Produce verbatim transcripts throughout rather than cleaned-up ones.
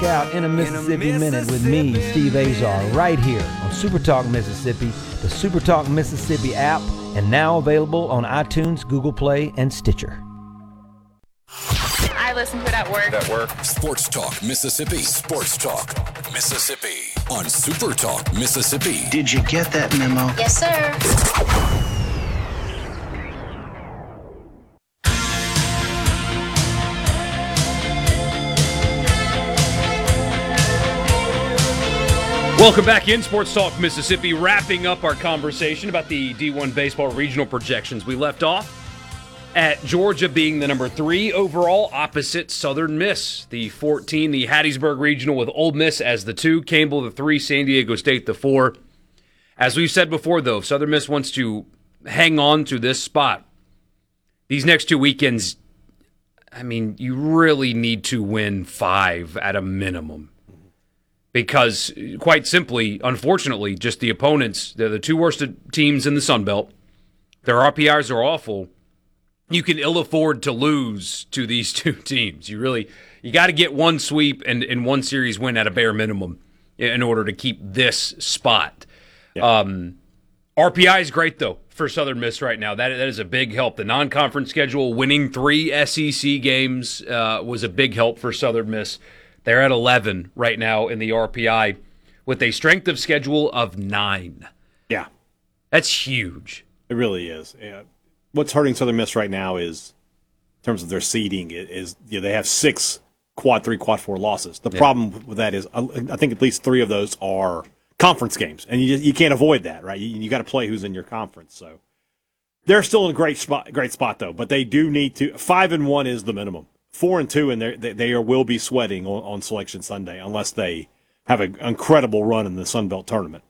out in a Mississippi Minute with me, Steve Azar, right here on Super Talk Mississippi, the Super Talk Mississippi app, and now available on iTunes, Google Play, and Stitcher. I listen to it at work. At work. Sports Talk Mississippi. Sports Talk Mississippi on Super Talk Mississippi. Did you get that memo? Yes, sir. Welcome back in Sports Talk Mississippi, wrapping up our conversation about the D one baseball regional projections. We left off at Georgia being the number three overall opposite Southern Miss. The fourteen, the Hattiesburg Regional with Ole Miss as the two, Campbell the three, San Diego State the four. As we've said before, though, if Southern Miss wants to hang on to this spot, these next two weekends, I mean, you really need to win five at a minimum. Because, quite simply, unfortunately, just the opponents, they're the two worst teams in the Sun Belt. Their R P Is are awful. You can ill afford to lose to these two teams. You really, you got to get one sweep and, and one series win at a bare minimum in order to keep this spot. Yeah. Um, R P I is great, though, for Southern Miss right now. That, that is a big help. The non-conference schedule, winning three S E C games uh, was a big help for Southern Miss. They're at eleven right now in the R P I with a strength of schedule of nine. Yeah. That's huge. It really is. Yeah. What's hurting Southern Miss right now is, in terms of their seeding, is you know, they have six quad three, quad four losses. The yeah. problem with that is I think at least three of those are conference games, and you just, you can't avoid that, right? You, you got to play who's in your conference. So they're still in a great spot, great spot though. But they do need to. Five and one is the minimum. Four and two, and they they are, will be sweating on, on Selection Sunday unless they have an incredible run in the Sun Belt tournament.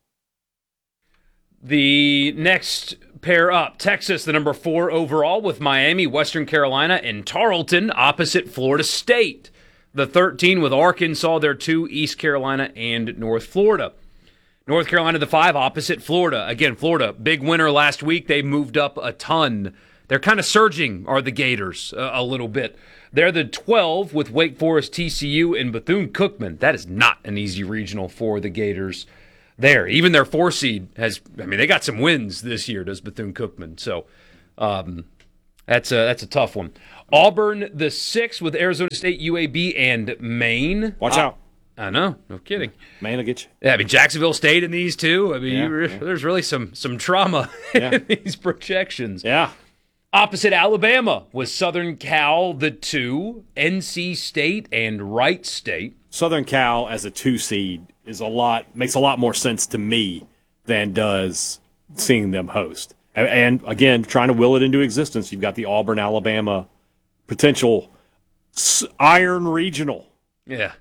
The next pair up, Texas, the number four overall, with Miami, Western Carolina, and Tarleton opposite Florida State. The thirteen with Arkansas, their two, East Carolina, and North Florida. North Carolina, the five, opposite Florida. Again, Florida, big winner last week. They moved up a ton. They're kind of surging, are the Gators, uh, a little bit. They're the twelve with Wake Forest, T C U, and Bethune-Cookman. That is not an easy regional for the Gators there. Even their four seed has, I mean, they got some wins this year, does Bethune-Cookman. So um, that's, a, that's a tough one. Auburn, the six with Arizona State, U A B, and Maine. Watch uh, out. I know, no kidding. Maine will get you. Yeah, I mean, Jacksonville State in these two. I mean, yeah, you, yeah. there's really some, some trauma yeah. in these projections. Yeah. Opposite Alabama was Southern Cal, the two, N C State, and Wright State. Southern Cal as a two seed is a lot makes a lot more sense to me than does seeing them host. And, and again, trying to will it into existence, you've got the Auburn, Alabama potential Iron Regional. Yeah.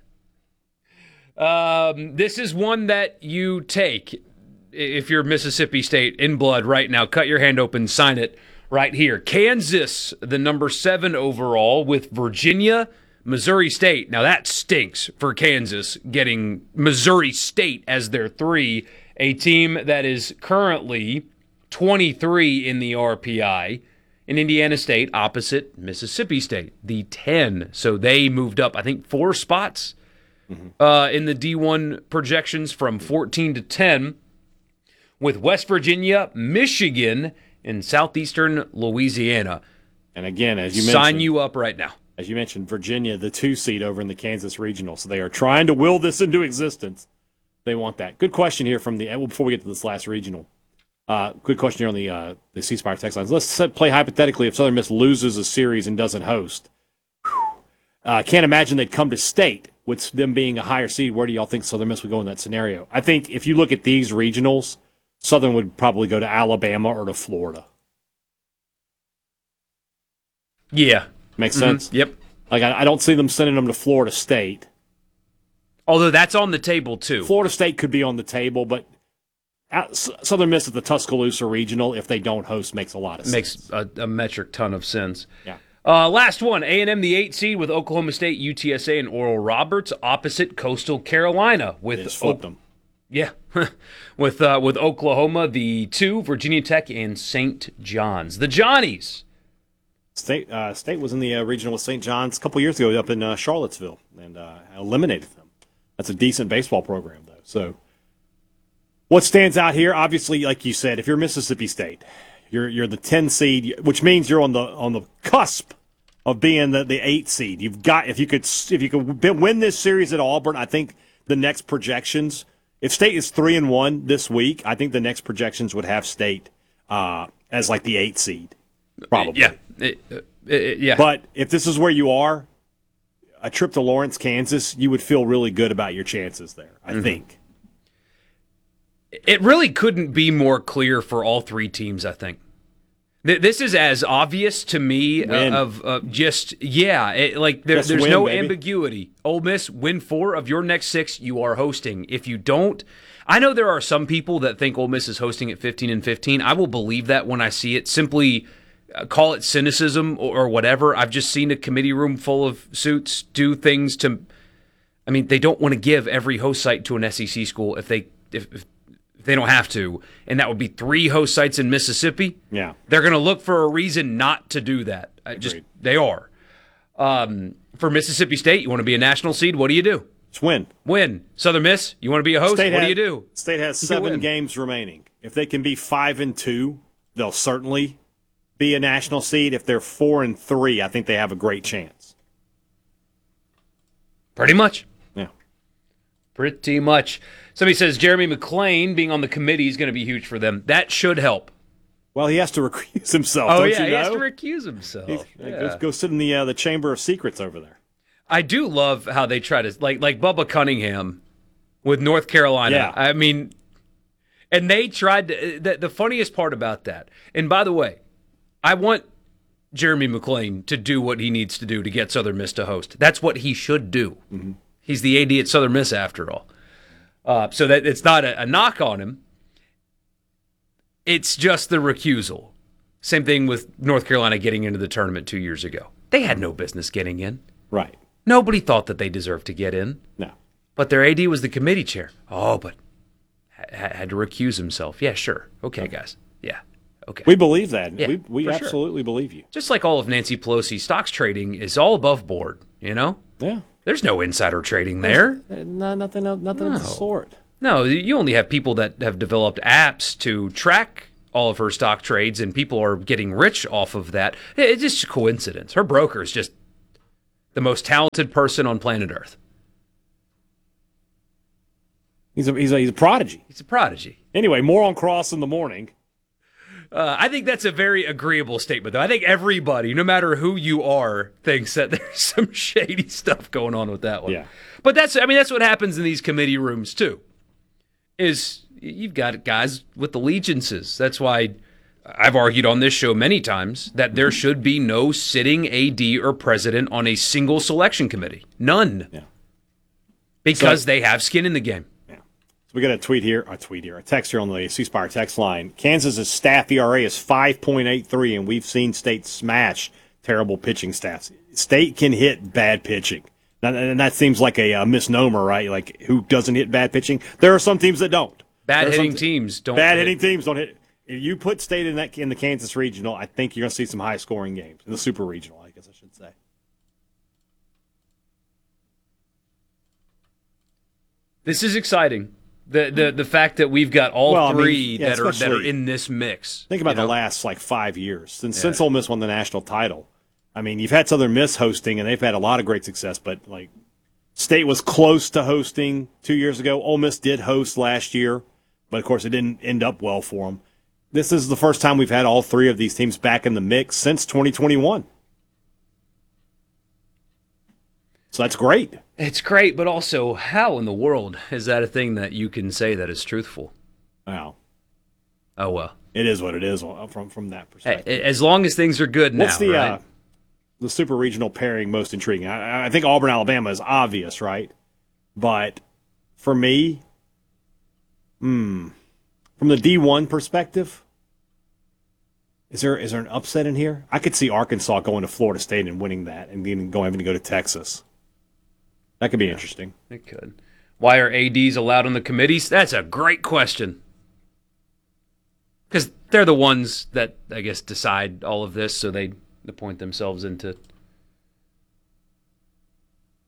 Um, this is one that you take if you're Mississippi State in blood right now. Cut your hand open, sign it. Right here, Kansas, the number seven overall, with Virginia, Missouri State. Now that stinks for Kansas, getting Missouri State as their three, a team that is currently twenty-three in the R P I. And Indiana State opposite Mississippi State, the ten. So they moved up, I think, four spots mm-hmm. uh, in the D one projections from fourteen to ten, with West Virginia, Michigan, in southeastern Louisiana. And again, as you mentioned, sign you up right now. As you mentioned, Virginia, the two seed over in the Kansas Regional. So they are trying to will this into existence. They want that. Good question here from the, well, before we get to this last regional. Uh, good question here on the uh, the C Spire text lines. Let's set, play hypothetically if Southern Miss loses a series and doesn't host. I uh, can't imagine they'd come to state with them being a higher seed. Where do y'all think Southern Miss would go in that scenario? I think if you look at these regionals, Southern would probably go to Alabama or to Florida. Yeah. Makes mm-hmm. sense? Yep. Like, I, I don't see them sending them to Florida State. Although that's on the table, too. Florida State could be on the table, but Southern Miss at the Tuscaloosa Regional, if they don't host, makes a lot of sense. Makes a, a metric ton of sense. Yeah. Uh, last one, A and M, the eight seed with Oklahoma State, U T S A, and Oral Roberts opposite Coastal Carolina. With they just flipped them. Yeah, with uh, with Oklahoma, the two, Virginia Tech, and Saint John's. The Johnnies. State uh, State was in the uh, regional with Saint John's a couple years ago up in uh, Charlottesville. and uh, eliminated them. That's a decent baseball program, though. So what stands out here, obviously, like you said, if you're Mississippi State, you're you're the ten seed, which means you're on the on the cusp of being the, the eight seed. You've got if you could if you could win this series at Auburn, I think the next projections, if State is three and one this week, I think the next projections would have State uh, as like the eight seed, probably. Yeah, it, it, it, yeah. But if this is where you are, a trip to Lawrence, Kansas, you would feel really good about your chances there, I mm-hmm. think. It really couldn't be more clear for all three teams, I think. This is as obvious to me uh, of uh, just, yeah, it, like there, there's win, no baby. ambiguity. Ole Miss, win four of your next six, you are hosting. If you don't, I know there are some people that think Ole Miss is hosting at fifteen and fifteen. I will believe that when I see it. Simply uh, call it cynicism or, or whatever. I've just seen a committee room full of suits do things to, I mean, they don't want to give every host site to an S E C school if they, if, if they don't have to, and that would be three host sites in Mississippi. Yeah, they're going to look for a reason not to do that. I just they are. Um, for Mississippi State, you want to be a national seed. What do you do? Just win. Win. Southern Miss, you want to be a host. State what had, do you do? State has seven games remaining. If they can be five and two, they'll certainly be a national seed. If they're four and three, I think they have a great chance. Pretty much. Yeah. Pretty much. Somebody says Jeremy McClain being on the committee is going to be huge for them. That should help. Well, he has to recuse himself. Oh, don't yeah, you he know? has to recuse himself. Yeah. Yeah. Go, go sit in the uh, the Chamber of Secrets over there. I do love how they try to, like, like Bubba Cunningham with North Carolina. Yeah. I mean, and they tried to, the, the funniest part about that, and by the way, I want Jeremy McClain to do what he needs to do to get Southern Miss to host. That's what he should do. Mm-hmm. He's the A D at Southern Miss after all. Uh, so that it's not a, a knock on him. It's just the recusal. Same thing with North Carolina getting into the tournament two years ago. They had no business getting in. Right. Nobody thought that they deserved to get in. No. But their A D was the committee chair. Oh, but ha- had to recuse himself. Yeah, sure. Okay, guys. Yeah. Okay. We believe that. Yeah, we we for absolutely sure. believe you. Just like all of Nancy Pelosi's stocks trading is all above board, you know? Yeah. There's no insider trading there. No, nothing, nothing No. of the sort. No, you only have people that have developed apps to track all of her stock trades, and people are getting rich off of that. It's just a coincidence. Her broker is just the most talented person on planet Earth. He's a he's a, he's a prodigy. He's a prodigy. Anyway, more on Cross in the morning. Uh, I think that's a very agreeable statement, though. I think everybody, no matter who you are, thinks that there's some shady stuff going on with that one. Yeah. But that's, I mean, that's what happens in these committee rooms, too, is you've got guys with allegiances. That's why I've argued on this show many times that there should be no sitting A D or president on a single selection committee. None. Yeah. Because So- they have skin in the game. We got a tweet here, a tweet here, a text here on the C Spire text line. Kansas's staff E R A is five point eight three, and we've seen State smash terrible pitching stats. State can hit bad pitching. And that seems like a, a misnomer, right? Like, who doesn't hit bad pitching? There are some teams that don't. Bad There are hitting some teams don't. Bad hit. hitting teams don't hit. If you put State in that in the Kansas Regional, I think you're going to see some high scoring games. In the Super Regional, I guess I should say. This is exciting. The the the fact that we've got all Well, I mean, three yeah, that are that are especially- in this mix. Think about you know? the last like five years since Yeah. since Ole Miss won the national title. I mean, you've had Southern Miss hosting, and they've had a lot of great success. But like, State was close to hosting two years ago. Ole Miss did host last year, but of course, it didn't end up well for them. This is the first time we've had all three of these teams back in the mix since twenty twenty-one. So that's great. It's great, but also, how in the world is that a thing that you can say that is truthful? Wow, Oh well. it is what it is from from that Hey, perspective. as long as things are good now, What's the right? uh, the super regional pairing most intriguing? I, I think Auburn, Alabama is obvious, right? But for me, hmm, from the D one perspective, is there is there an upset in here? I could see Arkansas going to Florida State and winning that, and then going having to go to Texas. That could be interesting. It could. Why are A Ds allowed on the committees? That's a great question. Because they're the ones that, I guess, decide all of this, so they appoint themselves into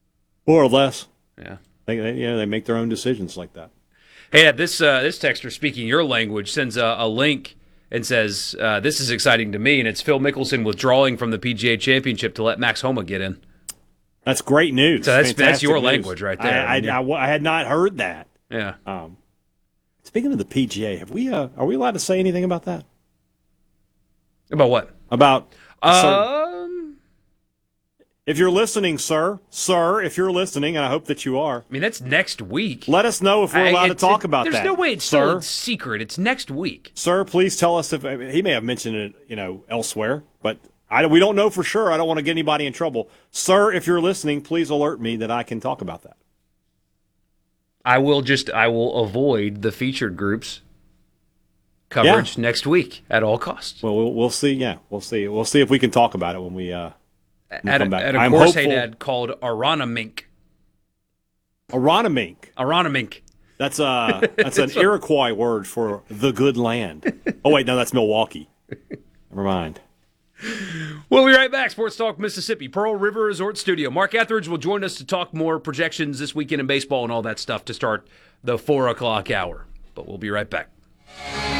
More or less. Yeah. They, they, you know, they make their own decisions like that. Hey, this uh, this texter, speaking your language, sends a, a link and says, uh, this is exciting to me, and it's Phil Mickelson withdrawing from the P G A Championship to let Max Homa get in. That's great news. So that's, that's your news. language right there. I, I, I, I had not heard that. Yeah. Um, speaking of the P G A, have we? Uh, are we allowed to say anything about that? About what? About Um, if you're listening, sir, sir, if you're listening, and I hope that you are. I mean, that's next week. Let us know if we're allowed I, to talk it, about there's that. There's no way it's sir. still secret. It's next week. Sir, please tell us if I mean, he may have mentioned it, you know, elsewhere, but I, we don't know for sure. I don't want to get anybody in trouble. Sir, if you're listening, please alert me that I can talk about that. I will just I will avoid the featured groups coverage yeah. next week at all costs. Well, we'll we'll see. Yeah, we'll see. We'll see if we can talk about it when we uh when we at, come a, back. at a I'm course hopeful. ad called Aranamink. Aranamink. Aranamink. That's uh that's an Iroquois word for the good land. Oh wait, no, that's Milwaukee. Never mind. We'll be right back. Sports Talk Mississippi, Pearl River Resort Studio. Mark Etheridge will join us to talk more projections this weekend in baseball and all that stuff to start the four o'clock hour. But we'll be right back.